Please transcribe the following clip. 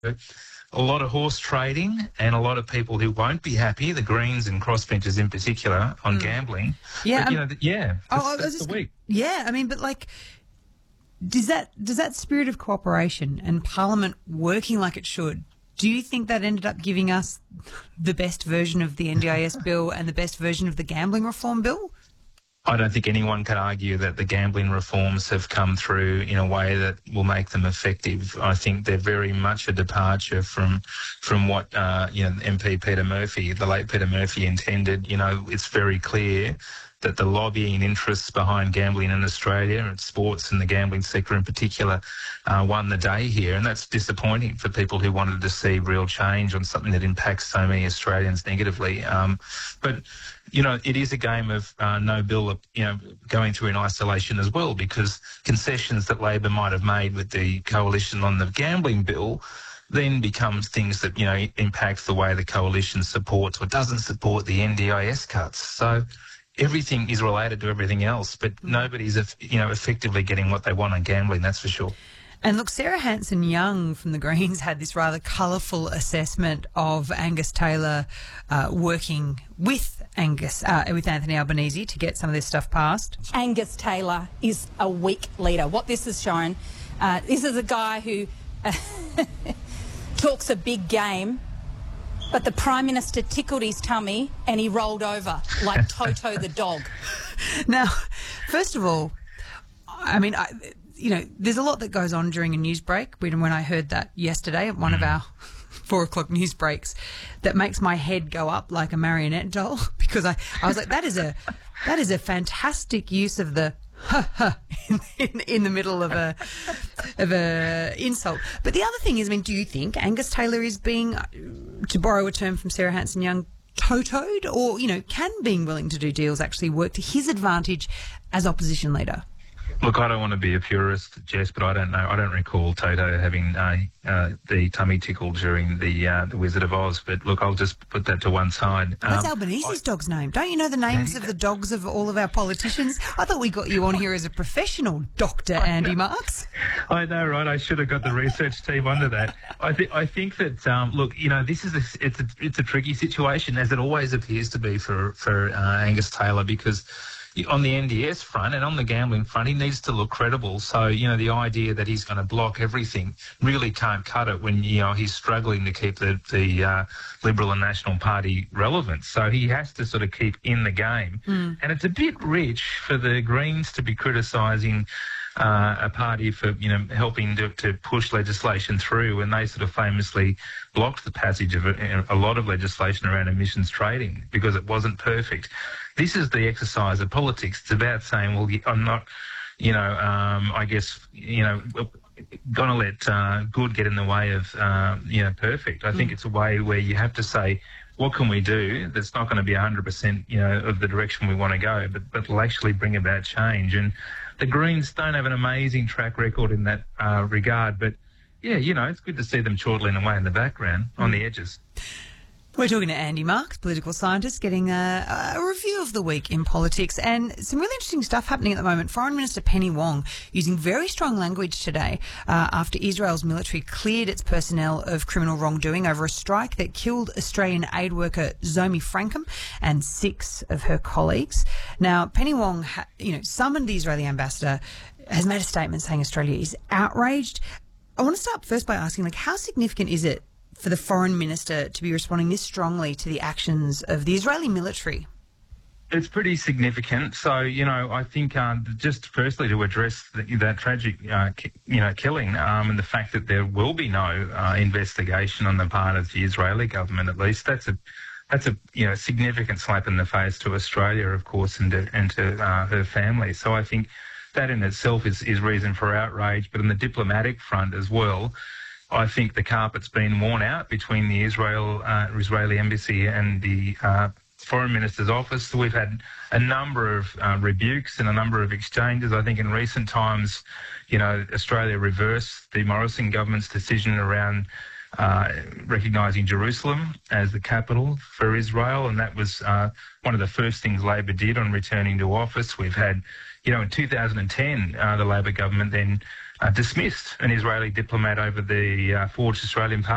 a lot of horse trading and a lot of people who won't be happy, the Greens and crossbenchers in particular, on gambling. Yeah, but, that's the week. Yeah, I mean, but like, does that spirit of cooperation and Parliament working like it should, do you think that ended up giving us the best version of the NDIS bill and the best version of the gambling reform bill? I don't think anyone can argue that the gambling reforms have come through in a way that will make them effective. I think they're very much a departure from what MP Peter Murphy, the late Peter Murphy, intended. It's very clear that the lobbying interests behind gambling in Australia and sports and the gambling sector in particular won the day here, and that's disappointing for people who wanted to see real change on something that impacts so many Australians negatively. But it is a game of no bill, going through in isolation as well, because concessions that Labor might have made with the coalition on the gambling bill then becomes things that, impact the way the coalition supports or doesn't support the NDIS cuts. So everything is related to everything else, but nobody's, effectively getting what they want on gambling, that's for sure. And look, Sarah Hanson-Young from the Greens had this rather colourful assessment of Angus Taylor working with Anthony Albanese to get some of this stuff passed. Angus Taylor is a weak leader. What this has shown, this is a guy who talks a big game, but the Prime Minister tickled his tummy and he rolled over like Toto the dog. Now, first of all, I mean, there's a lot that goes on during a news break. When I heard that yesterday at one of our 4 o'clock news breaks, that makes my head go up like a marionette doll, because I was like, that is a fantastic use of the in the middle of a insult. But the other thing is, do you think Angus Taylor is being, to borrow a term from Sarah Hanson-Young, totoed, or can being willing to do deals actually work to his advantage as opposition leader? Look, I don't want to be a purist, Jess, but I don't know. I don't recall Toto having the tummy tickle during the Wizard of Oz. But look, I'll just put that to one side. What's Albanese's dog's name? Don't you know the names of the dogs of all of our politicians? I thought we got you on here as a professional, Dr. Andy Marks. I know, right? I should have got the research team onto that. I think that look, this is it's a tricky situation, as it always appears to be for Angus Taylor, because on the NDS front and on the gambling front, he needs to look credible. So, the idea that he's going to block everything really can't cut it when, he's struggling to keep the Liberal and National Party relevant. So he has to sort of keep in the game. And it's a bit rich for the Greens to be criticising a party for, helping to push legislation through when they sort of famously blocked the passage of a lot of legislation around emissions trading because it wasn't perfect. This is the exercise of politics. It's about saying, well, I'm not, I guess, going to let good get in the way of, perfect. I think it's a way where you have to say, what can we do that's not going to be 100%, of the direction we want to go, but will actually bring about change. And the Greens don't have an amazing track record in that regard, but yeah, it's good to see them chortling away in the background on the edges. We're talking to Andy Marks, political scientist, getting a review of the week in politics, and some really interesting stuff happening at the moment. Foreign Minister Penny Wong using very strong language today after Israel's military cleared its personnel of criminal wrongdoing over a strike that killed Australian aid worker Zomi Frankham and 6 of her colleagues. Now, Penny Wong, summoned the Israeli ambassador, has made a statement saying Australia is outraged. I want to start first by asking, how significant is it for the foreign minister to be responding this strongly to the actions of the Israeli military? It's pretty significant. So, I think just firstly to address that tragic, killing and the fact that there will be no investigation on the part of the Israeli government, at least, that's a significant slap in the face to Australia, of course, and to her family. So I think that in itself is reason for outrage. But on the diplomatic front as well, I think the carpet's been worn out between the Israeli embassy and the foreign minister's office. We've had a number of rebukes and a number of exchanges. I think in recent times, Australia reversed the Morrison government's decision around recognising Jerusalem as the capital for Israel, and that was one of the first things Labor did on returning to office. We've had, in 2010, the Labor government then dismissed an Israeli diplomat over the forged Australian